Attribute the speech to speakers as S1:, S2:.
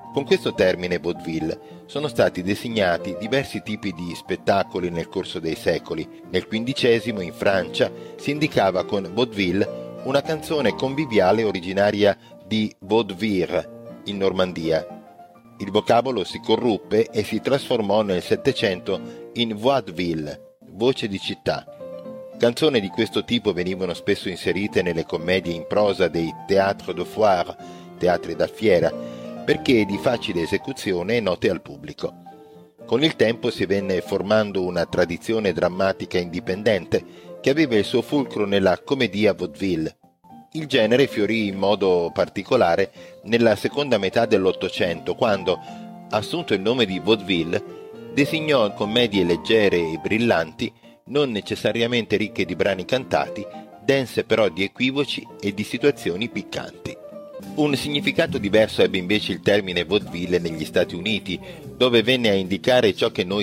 S1: Con questo termine vaudeville sono stati designati diversi tipi di spettacoli nel corso dei secoli. Nel XV in Francia si indicava con vaudeville una canzone conviviale originaria di vaudeville in Normandia. Il vocabolo si corruppe e si trasformò nel Settecento in vaudeville, voce di città. Canzoni di questo tipo venivano spesso inserite nelle commedie in prosa dei théâtres de foire, teatri da fiera, perché di facile esecuzione e note al pubblico. Con il tempo si venne formando una tradizione drammatica indipendente che aveva il suo fulcro nella commedia vaudeville. Il genere fiorì in modo particolare nella seconda metà dell'Ottocento, quando, assunto il nome di vaudeville, designò commedie leggere e brillanti, non necessariamente ricche di brani cantati, dense però di equivoci e di situazioni piccanti. Un significato diverso ebbe invece il termine vaudeville negli Stati Uniti, dove venne a indicare ciò che noi